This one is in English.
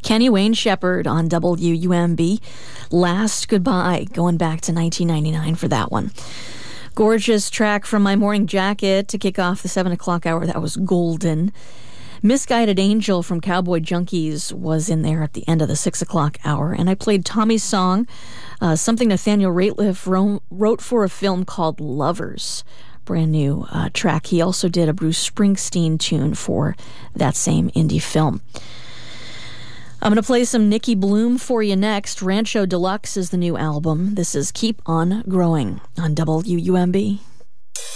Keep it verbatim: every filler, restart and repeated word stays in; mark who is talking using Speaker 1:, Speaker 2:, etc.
Speaker 1: Kenny Wayne Shepherd on W U M B. Last Goodbye, going back to nineteen ninety-nine for that one. Gorgeous track from My Morning Jacket to kick off the seven o'clock hour. That was Golden. Misguided Angel from Cowboy Junkies was in there at the end of the six o'clock hour. And I played Tommy's song, uh, something Nathaniel Rateliff ro- wrote for a film called Lovers. Brand new uh, track. He also did a Bruce Springsteen tune for that same indie film. I'm going to play some Nikki Bloom for you next. Rancho Deluxe is the new album. This is Keep On Growing on W U M B.